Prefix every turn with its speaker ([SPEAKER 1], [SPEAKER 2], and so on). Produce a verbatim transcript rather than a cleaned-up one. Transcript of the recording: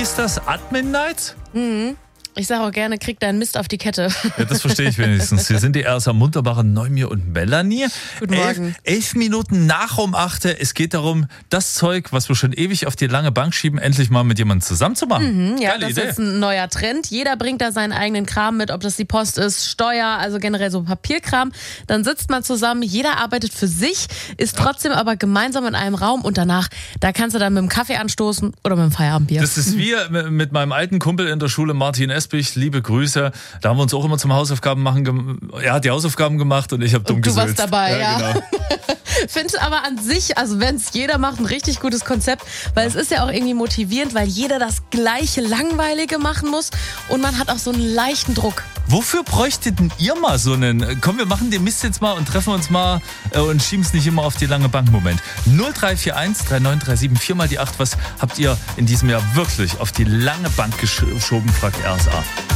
[SPEAKER 1] heißt das? Admin Night?
[SPEAKER 2] Mhm. Ich sage auch gerne, krieg deinen Mist auf die Kette.
[SPEAKER 1] Ja, das verstehe ich wenigstens. Hier sind die R S A wunderbaren Neumir und Melanie.
[SPEAKER 2] Guten Morgen.
[SPEAKER 1] Elf, elf Minuten nach um acht. Es geht darum, das Zeug, was wir schon ewig auf die lange Bank schieben, endlich mal mit jemandem zusammen zu machen.
[SPEAKER 2] Mhm, ja,
[SPEAKER 1] Geile
[SPEAKER 2] das
[SPEAKER 1] Idee.
[SPEAKER 2] ist jetzt ein neuer Trend. Jeder bringt da seinen eigenen Kram mit, ob das die Post ist, Steuer, also generell so Papierkram. Dann sitzt man zusammen, jeder arbeitet für sich, ist trotzdem aber gemeinsam in einem Raum und danach, da kannst du dann mit dem Kaffee anstoßen oder mit dem Feierabendbier.
[SPEAKER 1] Das ist wie mit meinem alten Kumpel in der Schule, Martin Espich, liebe Grüße. Da haben wir uns auch immer zum Hausaufgaben machen. Er hat die Hausaufgaben gemacht und ich habe dumm
[SPEAKER 2] Und du
[SPEAKER 1] gesülzt.
[SPEAKER 2] warst dabei, ja.
[SPEAKER 1] ja. Genau.
[SPEAKER 2] Finde es aber an sich, also wenn es jeder macht, ein richtig gutes Konzept, weil es ist ja auch irgendwie motivierend, weil jeder das gleiche Langweilige machen muss und man hat auch so einen leichten Druck.
[SPEAKER 1] Wofür bräuchtet denn ihr mal so einen, komm, wir machen den Mist jetzt mal und treffen uns mal äh, und schieben es nicht immer auf die lange Bank. Moment. null drei vier eins drei neun drei sieben vier mal die acht. Was habt ihr in diesem Jahr wirklich auf die lange Bank geschoben, fragt R S A.